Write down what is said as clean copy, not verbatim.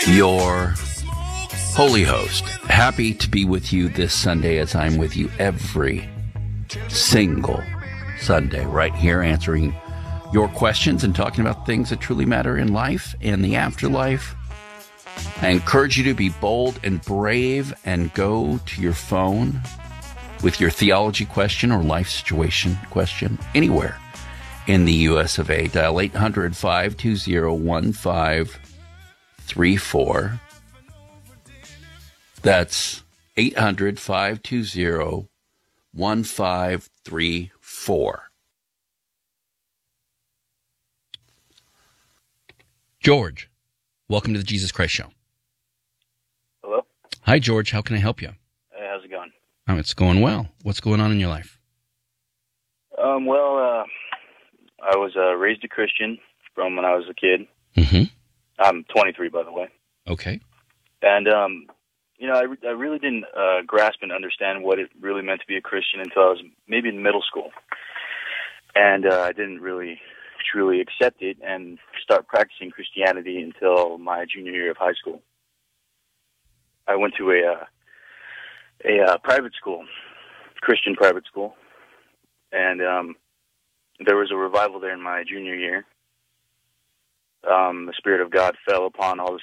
your holy host. Happy to be with you this Sunday as I'm with you every single Sunday right here answering your questions and talking about things that truly matter in life and the afterlife. I encourage you to be bold and brave and go to your phone with your theology question or life situation question anywhere in the U.S. of A. Dial 800-520-1534. That's 800-520-1534. George, welcome to the Jesus Christ Show. Hello? Hi, George. How can I help you? Hey, how's it going? Oh, it's going well. What's going on in your life? I was raised a Christian from when I was a kid. Mm-hmm. I'm 23, by the way. Okay. And, I really didn't grasp and understand what it really meant to be a Christian until I was maybe in middle school. And I didn't really truly accept it and start practicing Christianity until my junior year of high school. I went to a private school, Christian private school, and there was a revival there in my junior year. The Spirit of God fell upon all the